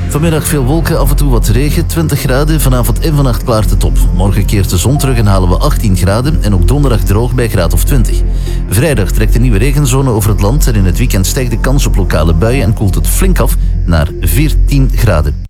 Vanmiddag veel wolken, af en toe wat regen, 20 graden. Vanavond en vannacht klaart het op. Morgen keert de zon terug en halen we 18 graden. En ook donderdag droog bij graad of 20. Vrijdag trekt een nieuwe regenzone over het land. En in het weekend stijgt de kans op lokale buien en koelt het flink af naar 14 graden.